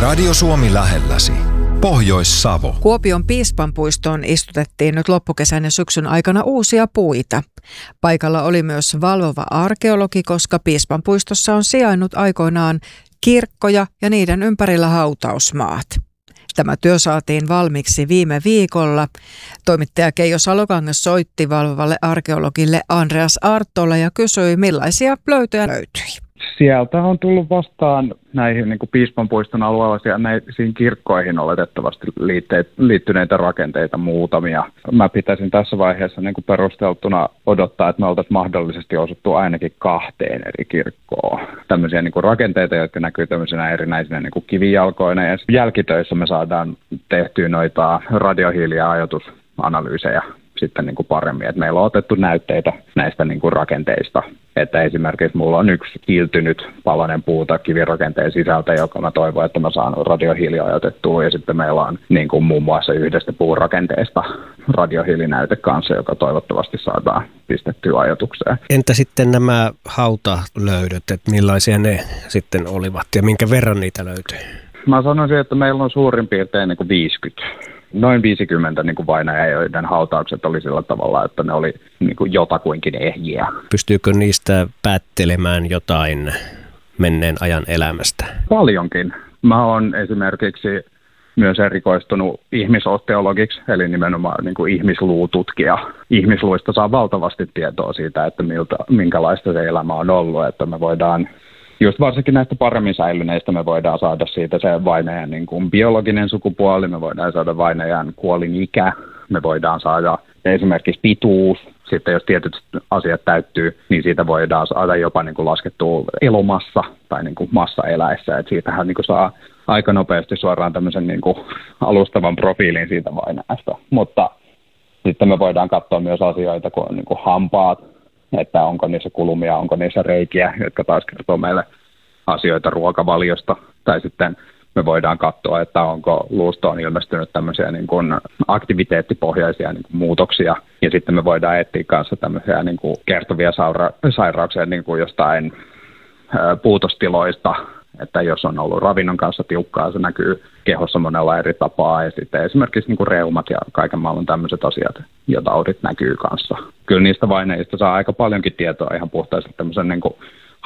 Radio Suomi lähelläsi. Pohjois-Savo. Kuopion piispanpuistoon istutettiin nyt loppukesän ja syksyn aikana uusia puita. Paikalla oli myös valvova arkeologi, koska piispanpuistossa on sijainnut aikoinaan kirkkoja ja niiden ympärillä hautausmaat. Tämä työ saatiin valmiiksi viime viikolla. Toimittaja Keijo Salokangas soitti valvovalle arkeologille Andreas Arttolle ja kysyi, millaisia löytöjä löytyi. Sieltä on tullut vastaan näihin niin kuin piispanpuiston alueella näisiin kirkkoihin oletettavasti liittyneitä rakenteita muutamia. Mä pitäisin tässä vaiheessa niin kuin perusteltuna odottaa, että me oltaisiin mahdollisesti osuttu ainakin 2 eri kirkkoon. Tämmöisiä niin kuin rakenteita, jotka näkyy tämmöisenä erinäisinä niin kuin kivijalkoina. Ja jälkitöissä me saadaan tehtyä noita radiohiili- ja ajoitusanalyysejä sitten niin kuin paremmin. Et meillä on otettu näytteitä näistä niin kuin rakenteista. Että esimerkiksi mulla on yksi kiiltynyt palanen puuta kivirakenteen sisältä, joka mä toivon, että mä saan radiohiiliajoitettua. Ja sitten meillä on niin kuin muun muassa yhdestä puurakenteesta radiohiilinäyte kanssa, joka toivottavasti saadaan pistettyä ajoitukseen. Entä sitten nämä hautalöydöt, että millaisia ne sitten olivat ja minkä verran niitä löytyi? Mä sanoisin, että meillä on suurin piirtein niin kuin 50. Noin 50 niin kuin vainajia, joiden hautaukset oli sillä tavalla, että ne oli niin kuin jotakuinkin ehjiä. Pystyykö niistä päättelemään jotain menneen ajan elämästä? Paljonkin. Mä oon esimerkiksi myös erikoistunut ihmisosteologiksi, eli nimenomaan niin kuin ihmisluututkija. Ihmisluista saa valtavasti tietoa siitä, että minkälaista se elämä on ollut, että me voidaan just varsinkin näistä paremmin säilyneistä me voidaan saada siitä se vainajan niin kuin biologinen sukupuoli, me voidaan saada vainajan kuolinikä, me voidaan saada esimerkiksi pituus. Sitten jos tietyt asiat täyttyy, niin siitä voidaan saada jopa niin kuin laskettua elomassa tai niin kuin massa eläessä. Et siitähän niin kuin saa aika nopeasti suoraan tämmöisen niin kuin alustavan profiilin siitä vainajasta. Mutta sitten me voidaan katsoa myös asioita kuin, niin kuin hampaat, että onko niissä kulumia, onko niissä reikiä, jotka taas kertoo meille asioita ruokavaliosta. Tai sitten me voidaan katsoa, että onko luustoon ilmestynyt tämmöisiä niin kuin aktiviteettipohjaisia niin kuin muutoksia. Ja sitten me voidaan etsiä kanssa tämmöisiä niin kuin kertovia sairauksia niin kuin jostain puutostiloista. Että jos on ollut ravinnon kanssa tiukkaa, se näkyy kehossa monella eri tapaa. Ja sitten esimerkiksi niin kuin reumat ja kaiken maailman tämmöiset asiat ja taudit näkyy kanssa. Kyllä niistä vainajista saa aika paljonkin tietoa ihan puhtaasti tämmöisen niin kuin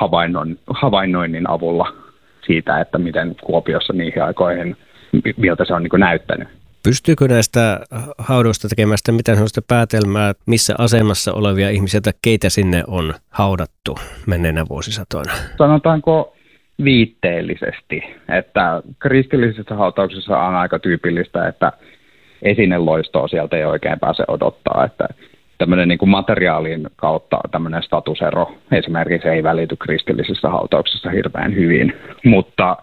havainnoinnin avulla siitä, että miten Kuopiossa niihin aikoihin, miltä se on niin kuin näyttänyt. Pystyykö näistä haudoista tekemään sitä mitään sellaista päätelmää, missä asemassa olevia ihmisiä tai keitä sinne on haudattu menneenä vuosisatoina? Sanotaanko viitteellisesti, että kristillisissä hautauksissa on aika tyypillistä, että esineloistoa sieltä ei oikein pääse odottaa, että tämmöinen niin kuin materiaalin kautta tämmöinen statusero esimerkiksi ei välity kristillisissä hautauksissa hirveän hyvin, mutta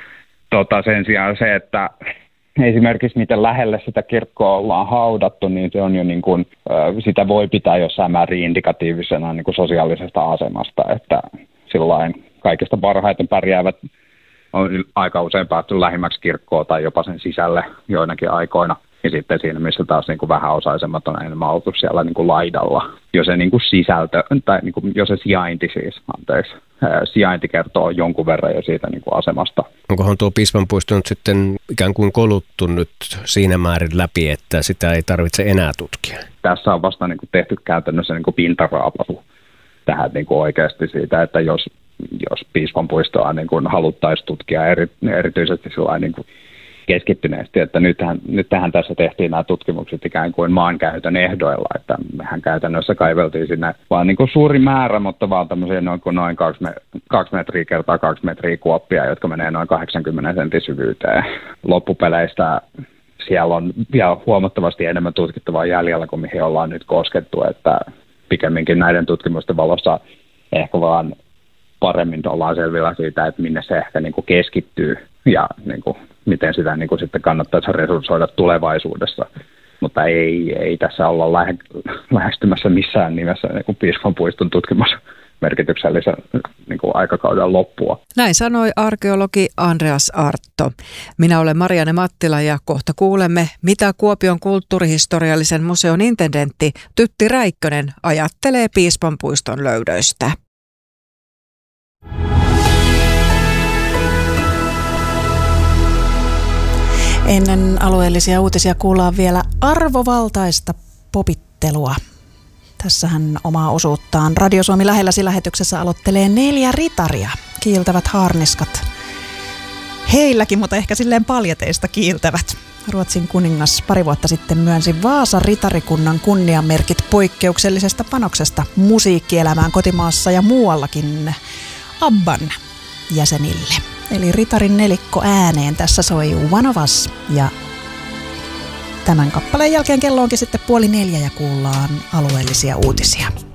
sen sijaan se, että esimerkiksi miten lähelle sitä kirkkoa ollaan haudattu, niin se on jo niin kuin, sitä voi pitää jossain määrin indikatiivisena niin kuin sosiaalisesta asemasta, että sillain kaikista parhaiten pärjäävät on aika usein päästy lähimmäksi kirkkoa tai jopa sen sisälle joinakin aikoina. Ja sitten siinä, missä taas niin kuin vähäosaisemmat on enemmän oltu siellä niin kuin laidalla. Jo se niin kuin sisältö, tai niin kuin, jo se sijainti siis, sijainti kertoo jonkun verran jo siitä niin kuin asemasta. Onkohan tuo piispanpuisto nyt sitten ikään kuin koluttu nyt siinä määrin läpi, että sitä ei tarvitse enää tutkia? Tässä on vasta niin kuin tehty käytännössä niin kuin pintaraapasu tähän niin kuin oikeasti siitä, että jos piispanpuistoa niin kuin haluttaisiin tutkia erityisesti sellainen niin kuin keskittyneesti, että nythän tässä tehtiin nämä tutkimukset ikään kuin maankäytön ehdoilla, että mehän käytännössä kaiveltiin sinne vaan niin kuin suuri määrä, mutta vaan tämmöisiä noin 2 metriä kertaa 2 metriä kuoppia, jotka menee noin 80 sentin syvyyteen. Loppupeleistä siellä on vielä huomattavasti enemmän tutkittavaa jäljellä kuin mihin ollaan nyt koskettu, että pikemminkin näiden tutkimusten valossa ehkä vaan paremmin ollaan selvillä siitä, että minne se ehkä niin kuin keskittyy ja niin kuin, miten sitä niin kuin sitten kannattaisi resurssoida tulevaisuudessa. Mutta ei tässä olla lähestymässä missään nimessä niin kuin piispanpuiston tutkimusmerkityksellisen niin kuin aikakauden loppua. Näin sanoi arkeologi Andreas Artto. Minä olen Marianne Mattila ja kohta kuulemme, mitä Kuopion kulttuurihistoriallisen museon intendentti Tytti Räikkönen ajattelee piispanpuiston löydöistä. Ennen alueellisia uutisia kuullaan vielä arvovaltaista popittelua. Tässähän omaa osuuttaan Radio Suomi lähelläsi -lähetyksessä aloittelee 4 ritaria. Kiiltävät haarniskat. Heilläkin, mutta ehkä silleen paljateista kiiltävät. Ruotsin kuningas pari vuotta sitten myönsi Vaasan ritarikunnan kunniamerkit poikkeuksellisesta panoksesta musiikkielämään kotimaassa ja muuallakin ABBAn jäsenille. Eli ritarin nelikko ääneen tässä soi One of Us, ja tämän kappaleen jälkeen kello onkin sitten 3:30 ja kuullaan alueellisia uutisia.